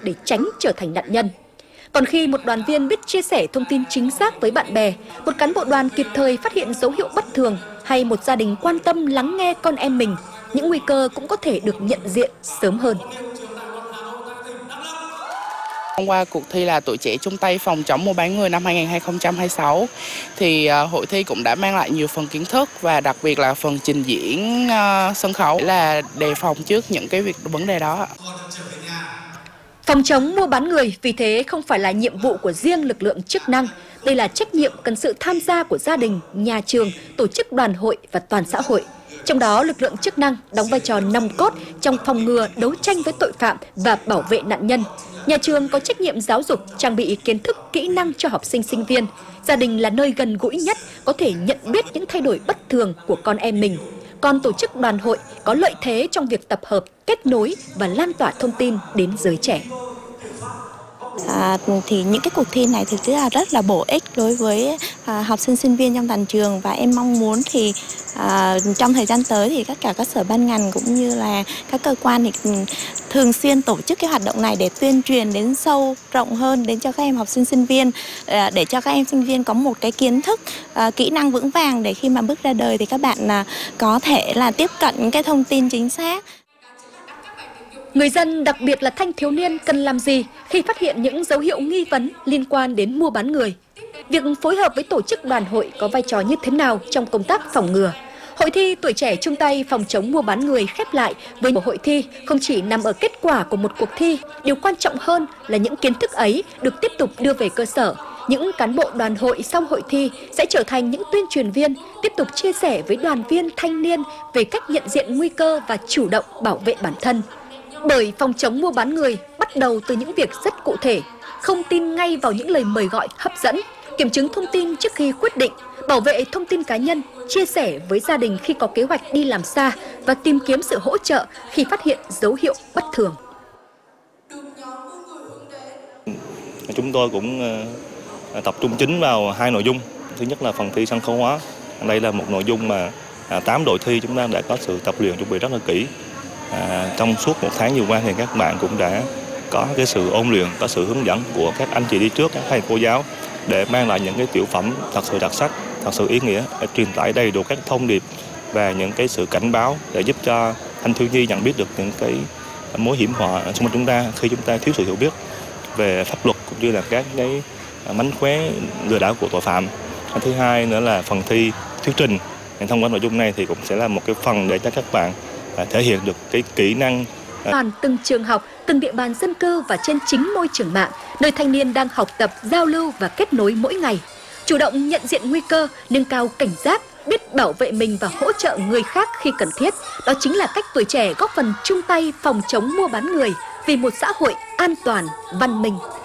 để tránh trở thành nạn nhân. Còn khi một đoàn viên biết chia sẻ thông tin chính xác với bạn bè, một cán bộ đoàn kịp thời phát hiện dấu hiệu bất thường hay một gia đình quan tâm lắng nghe con em mình, những nguy cơ cũng có thể được nhận diện sớm hơn. Thông qua cuộc thi là Tuổi Trẻ Chung Tay Phòng Chống Mua Bán Người năm 2026 thì hội thi cũng đã mang lại nhiều phần kiến thức và đặc biệt là phần trình diễn sân khấu là đề phòng trước những cái vấn đề đó. Phòng chống mua bán người vì thế không phải là nhiệm vụ của riêng lực lượng chức năng. Đây là trách nhiệm cần sự tham gia của gia đình, nhà trường, tổ chức đoàn hội và toàn xã hội. Trong đó, lực lượng chức năng đóng vai trò nòng cốt trong phòng ngừa, đấu tranh với tội phạm và bảo vệ nạn nhân. Nhà trường có trách nhiệm giáo dục, trang bị kiến thức, kỹ năng cho học sinh, sinh viên. Gia đình là nơi gần gũi nhất, có thể nhận biết những thay đổi bất thường của con em mình. Còn tổ chức đoàn hội có lợi thế trong việc tập hợp, kết nối và lan tỏa thông tin đến giới trẻ. Thì những cái cuộc thi này thực sự là rất là bổ ích đối với học sinh sinh viên trong toàn trường, và em mong muốn thì trong thời gian tới thì tất cả các sở ban ngành cũng như là các cơ quan thì thường xuyên tổ chức cái hoạt động này để tuyên truyền đến sâu rộng hơn đến cho các em học sinh sinh viên, để cho các em sinh viên có một cái kiến thức, kỹ năng vững vàng để khi mà bước ra đời thì các bạn có thể là tiếp cận những cái thông tin chính xác. Người dân, đặc biệt là thanh thiếu niên, cần làm gì khi phát hiện những dấu hiệu nghi vấn liên quan đến mua bán người? Việc phối hợp với tổ chức đoàn hội có vai trò như thế nào trong công tác phòng ngừa? Hội thi Tuổi Trẻ Chung Tay Phòng Chống Mua Bán Người khép lại với một hội thi không chỉ nằm ở kết quả của một cuộc thi, điều quan trọng hơn là những kiến thức ấy được tiếp tục đưa về cơ sở. Những cán bộ đoàn hội sau hội thi sẽ trở thành những tuyên truyền viên, tiếp tục chia sẻ với đoàn viên thanh niên về cách nhận diện nguy cơ và chủ động bảo vệ bản thân. Bởi phòng chống mua bán người bắt đầu từ những việc rất cụ thể, không tin ngay vào những lời mời gọi hấp dẫn, kiểm chứng thông tin trước khi quyết định, bảo vệ thông tin cá nhân, chia sẻ với gia đình khi có kế hoạch đi làm xa và tìm kiếm sự hỗ trợ khi phát hiện dấu hiệu bất thường. Chúng tôi cũng tập trung chính vào hai nội dung. Thứ nhất là phần thi sân khấu hóa. Đây là một nội dung mà 8 đội thi chúng ta đã có sự tập luyện chuẩn bị rất là kỹ. Trong suốt một tháng vừa qua thì các bạn cũng đã có cái sự ôn luyện, có sự hướng dẫn của các anh chị đi trước, các thầy cô giáo để mang lại những cái tiểu phẩm thật sự đặc sắc, thật sự ý nghĩa, để truyền tải đầy đủ các thông điệp và những cái sự cảnh báo để giúp cho thanh thiếu nhi nhận biết được những cái mối hiểm họa xung quanh chúng ta khi chúng ta thiếu sự hiểu biết về pháp luật cũng như là các cái mánh khóe lừa đảo của tội phạm. Thứ hai nữa là phần thi thuyết trình. Thông qua nội dung này thì cũng sẽ là một cái phần để cho các bạn thể hiện được cái kỹ năng. Từng trường học, từng địa bàn dân cư và trên chính môi trường mạng, nơi thanh niên đang học tập, giao lưu và kết nối mỗi ngày. Chủ động nhận diện nguy cơ, nâng cao cảnh giác, biết bảo vệ mình và hỗ trợ người khác khi cần thiết. Đó chính là cách tuổi trẻ góp phần chung tay phòng chống mua bán người vì một xã hội an toàn, văn minh.